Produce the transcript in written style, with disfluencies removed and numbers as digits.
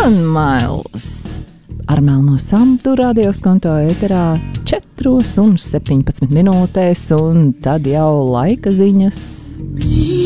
Un Mails ar melno samtu radios konto ēterā 4:17 minūtēs, un tad jau laika ziņas.